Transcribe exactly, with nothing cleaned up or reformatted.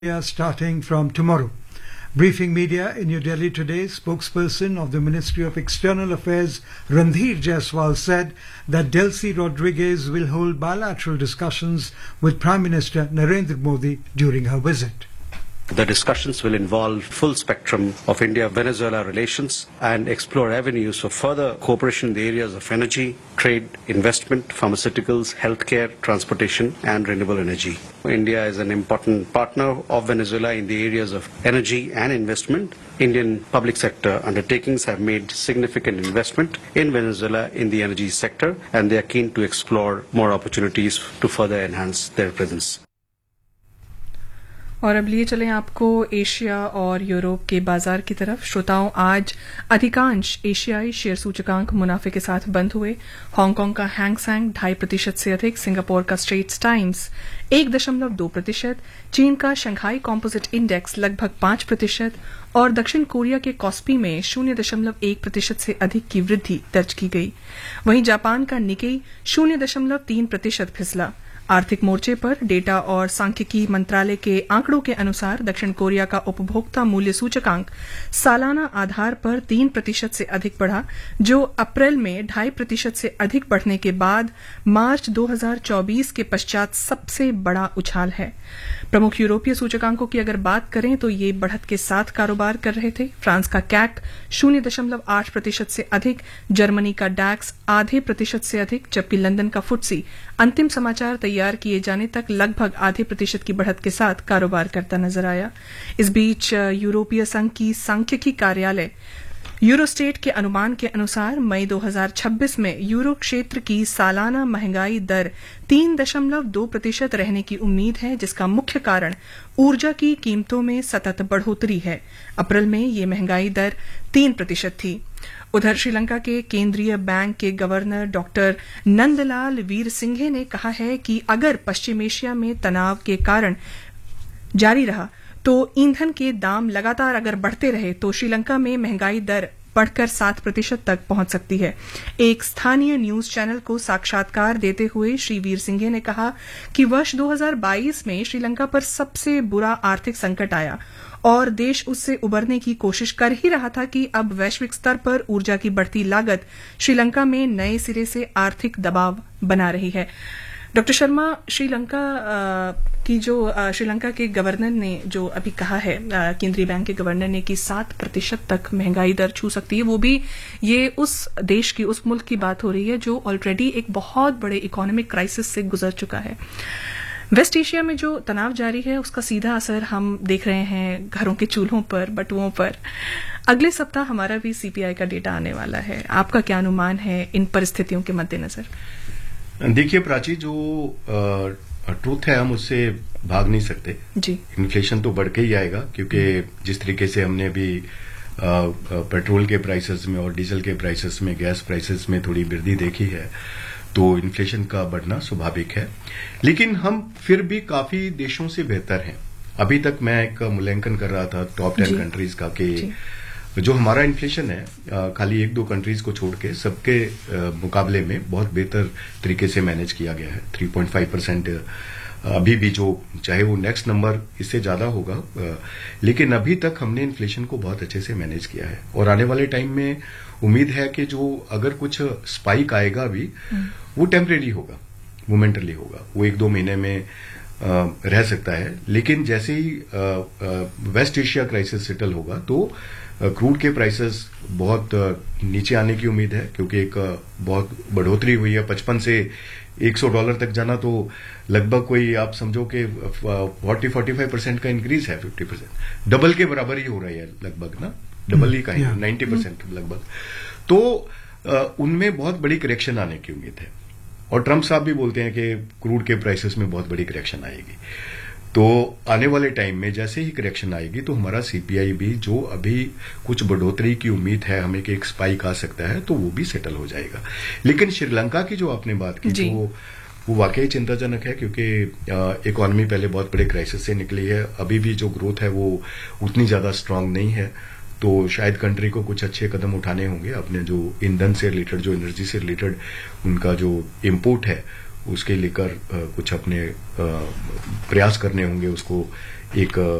India starting from tomorrow. Briefing media in New Delhi today, spokesperson of the Ministry of External Affairs Randhir Jaiswal said that Delcy Rodriguez will hold bilateral discussions with Prime Minister Narendra Modi during her visit. The discussions will involve full spectrum of India-Venezuela relations and explore avenues for further cooperation in the areas of energy, trade, investment, pharmaceuticals, healthcare, transportation and renewable energy. India is an important partner of Venezuela in the areas of energy and investment. Indian public sector undertakings have made significant investment in Venezuela in the energy sector, and they are keen to explore more opportunities to further enhance their presence. और अब लिए चलें आपको Asia और Europe के बाजार की तरफ। श्रोताओं, आज अधिकांश एशियाई शेयर सूचकांक मुनाफे के साथ बंद हुए। हांगकांग का हैंग सेंग ढाई प्रतिशत से अधिक, सिंगापुर का स्ट्रेट्स टाइम्स एक दशमलव दो प्रतिशत, चीन का शंघाई कॉम्पोजिट इंडेक्स लगभग पांच प्रतिशत और दक्षिण कोरिया के कॉस्पी में शून्य दशमलव एक प्रतिशत से अधिक की वृद्धि दर्ज की गई। वहीं जापान का निकेई शून्य दशमलव तीन प्रतिशत फिसला। आर्थिक मोर्चे पर डेटा और सांख्यिकी मंत्रालय के आंकड़ों के अनुसार दक्षिण कोरिया का उपभोक्ता मूल्य सूचकांक सालाना आधार पर तीन प्रतिशत से अधिक बढ़ा, जो अप्रैल में ढाई प्रतिशत से अधिक बढ़ने के बाद मार्च दो हज़ार चौबीस के पश्चात सबसे बड़ा उछाल है। प्रमुख यूरोपीय सूचकांकों की अगर बात करें तो ये बढ़त के साथ कारोबार कर रहे थे। फ्रांस का कैक शून्य दशमलव आठ प्रतिशत से अधिक, जर्मनी का डैक्स आधे प्रतिशत से अधिक, जबकि लंदन का फुटसी अंतिम समाचार तैयार किए जाने तक लगभग आधे प्रतिशत की बढ़त के साथ कारोबार करता नजर आया। इस बीच यूरोपीय संघ की सांख्यिकी कार्यालय यूरोस्टेट के अनुमान के अनुसार मई दो हज़ार छब्बीस में यूरो क्षेत्र की सालाना महंगाई दर तीन दशमलव दो प्रतिशत रहने की उम्मीद है, जिसका मुख्य कारण ऊर्जा की कीमतों में सतत बढ़ोतरी है। अप्रैल में ये महंगाई दर तीन प्रतिशत थी। उधर श्रीलंका के केंद्रीय बैंक के गवर्नर डॉक्टर नंदलाल वीरसिंघे ने कहा है कि अगर पश्चिम एशिया में तनाव के कारण जारी रहा तो ईंधन के दाम लगातार अगर बढ़ते रहे तो श्रीलंका में महंगाई दर बढ़कर सात प्रतिशत तक पहुंच सकती है। एक स्थानीय न्यूज चैनल को साक्षात्कार देते हुए श्री वीरसिंघे ने कहा कि वर्ष दो हज़ार बाईस में श्रीलंका पर सबसे बुरा आर्थिक संकट आया और देश उससे उबरने की कोशिश कर ही रहा था कि अब वैश्विक स्तर पर ऊर्जा की बढ़ती लागत श्रीलंका में नए सिरे से आर्थिक दबाव बना रही है। डॉक्टर शर्मा, श्रीलंका की जो श्रीलंका के गवर्नर ने जो अभी कहा है, केंद्रीय बैंक के गवर्नर ने कि सात प्रतिशत तक महंगाई दर छू सकती है, वो भी ये उस देश की, उस मुल्क की बात हो रही है जो ऑलरेडी एक बहुत बड़े इकोनॉमिक क्राइसिस से गुजर चुका है। वेस्ट एशिया में जो तनाव जारी है उसका सीधा असर हम देख रहे हैं घरों के चूल्हों पर, बटुओं पर। अगले सप्ताह हमारा भी सीपीआई का डेटा आने वाला है। आपका क्या अनुमान है इन परिस्थितियों के मद्देनजर? देखिए प्राची, जो ट्रूथ है हम उससे भाग नहीं सकते जी। इन्फ्लेशन तो बढ़ के ही आएगा, क्योंकि जिस तरीके से हमने अभी पेट्रोल के प्राइसेस में और डीजल के प्राइसेस में, गैस प्राइसेस में थोड़ी वृद्धि देखी है, तो इन्फ्लेशन का बढ़ना स्वाभाविक है। लेकिन हम फिर भी काफी देशों से बेहतर हैं। अभी तक मैं एक मूल्यांकन कर रहा था टॉप टेन कंट्रीज का कि जो हमारा इन्फ्लेशन है, खाली एक दो कंट्रीज को छोड़ के सबके मुकाबले में बहुत बेहतर तरीके से मैनेज किया गया है। तीन पॉइंट पाँच परसेंट अभी भी, जो चाहे वो नेक्स्ट नंबर इससे ज्यादा होगा, लेकिन अभी तक हमने इन्फ्लेशन को बहुत अच्छे से मैनेज किया है। और आने वाले टाइम में उम्मीद है कि जो अगर कुछ स्पाइक आएगा भी, वो टेम्परेरी होगा, मोमेंटली होगा, वो एक दो महीने में आ, रह सकता है। लेकिन जैसे ही वेस्ट एशिया क्राइसिस सेटल होगा तो क्रूड के प्राइसेस बहुत नीचे आने की उम्मीद है, क्योंकि एक बहुत बढ़ोतरी हुई है। पचपन से एक सौ डॉलर तक जाना तो लगभग कोई आप समझो कि चालीस पैंतालीस परसेंट का इंक्रीज है, पचास परसेंट डबल के बराबर ही हो रही है लगभग ना, डबल ही का ही नब्बे परसेंट लगभग। तो उनमें बहुत बड़ी करेक्शन आने की उम्मीद है। और ट्रंप साहब भी बोलते हैं कि क्रूड के प्राइसेस में बहुत बड़ी करेक्शन आएगी। तो आने वाले टाइम में जैसे ही करेक्शन आएगी तो हमारा सीपीआई भी, जो अभी कुछ बढ़ोतरी की उम्मीद है हमें कि एक स्पाइक आ सकता है, तो वो भी सेटल हो जाएगा। लेकिन श्रीलंका की जो आपने बात की, तो वो वाकई चिंताजनक है, क्योंकि इकोनॉमी पहले बहुत बड़े क्राइसिस से निकली है। अभी भी जो ग्रोथ है वो उतनी ज्यादा स्ट्रांग नहीं है। तो शायद कंट्री को कुछ अच्छे कदम उठाने होंगे अपने जो ईंधन से रिलेटेड, जो एनर्जी से रिलेटेड उनका जो इम्पोर्ट है उसके लेकर कुछ अपने प्रयास करने होंगे, उसको एक